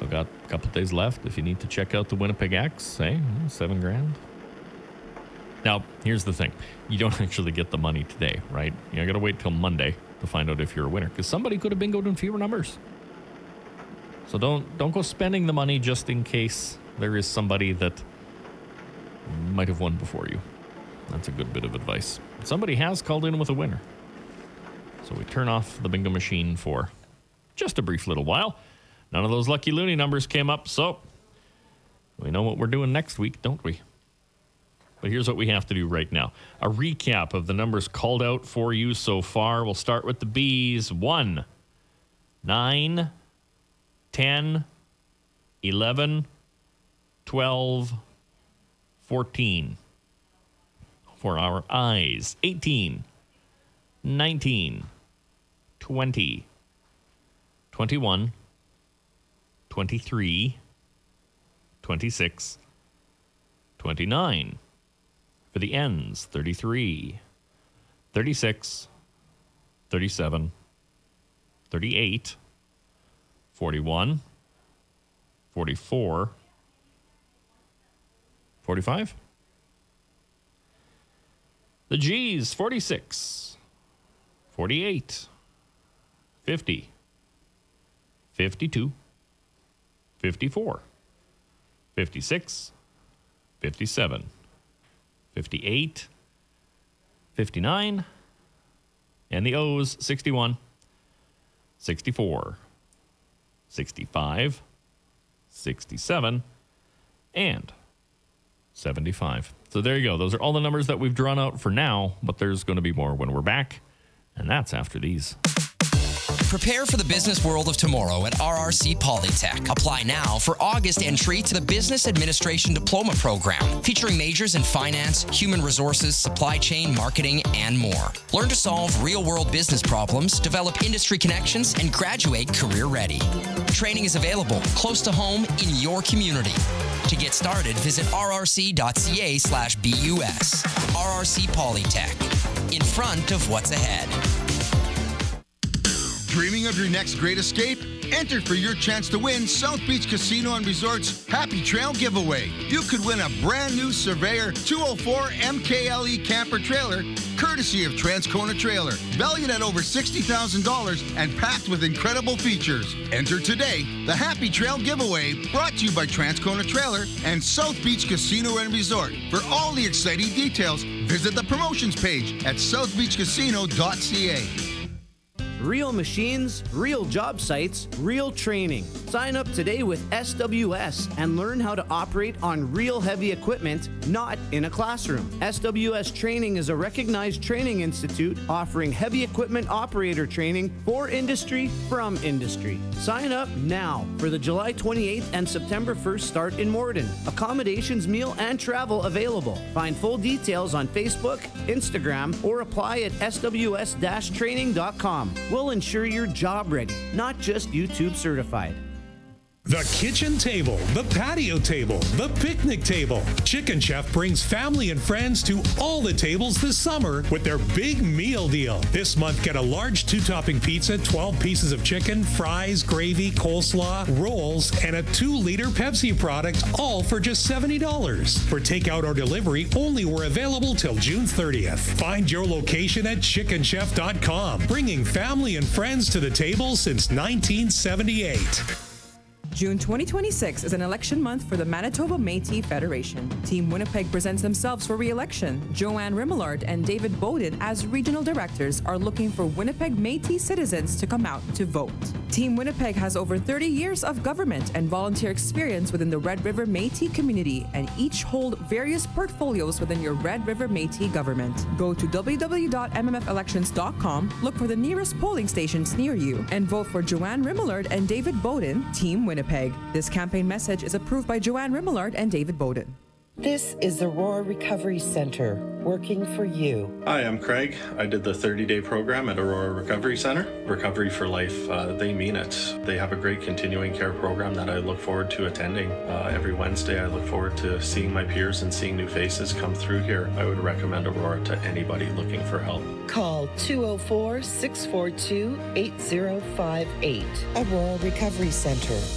Still got a couple days left if you need to check out the Winnipeg X, hey, $7,000. Now, here's the thing. You don't actually get the money today, right? You got to wait till Monday to find out if you're a winner, because somebody could have bingoed in fewer numbers. So don't go spending the money just in case there is somebody that might have won before you. That's a good bit of advice. Somebody has called in with a winner. So we turn off the bingo machine for just a brief little while. None of those lucky loony numbers came up, so we know what we're doing next week, don't we? But here's what we have to do right now. A recap of the numbers called out for you so far. We'll start with the Bs. 1, 9, 10, 11, 12, 14. For our Is, 18, 19, 20, 21, 23, 26, 29. For the Ns, 33, 36, 37, 38, 41, 44, 45. The Gs, 46, 48, 50, 52, 54, 56, 57, 58, 59, and the O's, 61, 64, 65, 67, and 75. So there you go. Those are all the numbers that we've drawn out for now, but there's going to be more when we're back, and that's after these. Prepare for the business world of tomorrow at RRC Polytech. Apply now for August entry to the Business Administration Diploma Program, featuring majors in finance, human resources, supply chain, marketing, and more. Learn to solve real-world business problems, develop industry connections, and graduate career-ready. Training is available close to home in your community. To get started, visit rrc.ca/BUS. RRC Polytech. In front of what's ahead. Dreaming of your next great escape? Enter for your chance to win South Beach Casino and Resort's Happy Trail giveaway. You could win a brand new Surveyor 204 MKLE camper trailer, courtesy of Transcona Trailer, valued at over $60,000 and packed with incredible features. Enter today. The Happy Trail giveaway, brought to you by Transcona Trailer and South Beach Casino and Resort. For all the exciting details, visit the promotions page at southbeachcasino.ca. Real machines, real job sites, real training. Sign up today with SWS and learn how to operate on real heavy equipment, not in a classroom. SWS Training is a recognized training institute offering heavy equipment operator training for industry from industry. Sign up now for the July 28th and September 1st start in Morden. Accommodations, meal, and travel available. Find full details on Facebook, Instagram, or apply at sws-training.com. We'll ensure you're job ready, not just YouTube certified. The kitchen table, the patio table, the picnic table. Chicken Chef brings family and friends to all the tables this summer with their big meal deal. This month, get a large 2-topping pizza, 12 pieces of chicken, fries, gravy, coleslaw, rolls, and a 2-liter Pepsi product, all for just $70. For takeout or delivery, only were available till June 30th. Find your location at chickenchef.com, bringing family and friends to the table since 1978. June 2026 is an election month for the Manitoba Métis Federation. Team Winnipeg presents themselves for re-election. Joanne Rimillard and David Bowden, as regional directors, are looking for Winnipeg Métis citizens to come out to vote. Team Winnipeg has over 30 years of government and volunteer experience within the Red River Métis community, and each hold various portfolios within your Red River Métis government. Go to www.mmfelections.com, look for the nearest polling stations near you, and vote for Joanne Rimillard and David Bowden, Team Winnipeg. This campaign message is approved by Joanne Rimillard and David Bowden. This is the Aurora Recovery Center, working for you. Hi, I'm Craig. I did the 30-day program at Aurora Recovery Center. Recovery for Life, they mean it. They have a great continuing care program that I look forward to attending. Every Wednesday, I look forward to seeing my peers and seeing new faces come through here. I would recommend Aurora to anybody looking for help. Call 204-642-8058. Aurora Recovery Center.